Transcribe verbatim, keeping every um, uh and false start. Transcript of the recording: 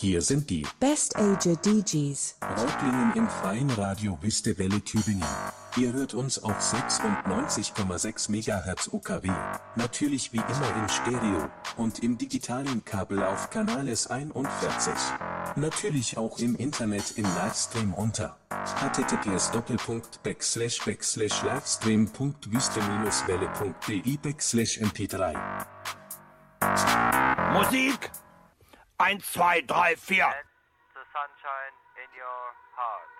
Hier sind die Best Ager D Js. Reutlingen im freien Radio Wüste Welle Tübingen. Ihr hört uns auf sechsundneunzig Komma sechs Megahertz U K W, natürlich wie immer in Stereo und im digitalen Kabel auf Kanal S einundvierzig. Natürlich auch im Internet im Livestream unter https doppelpunkt backslash backslash livestream punkt wüste welle punkt de backslash m p drei. Musik! Eins, zwei, drei, vier. Let the sunshine in your heart.